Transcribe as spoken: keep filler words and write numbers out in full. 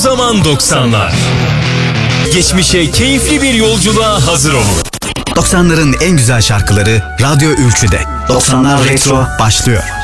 zaman doksanlar. Geçmişe keyifli bir yolculuğa hazır olun. doksanların en güzel şarkıları Radyo Ülkü'de. doksanlar Retro başlıyor.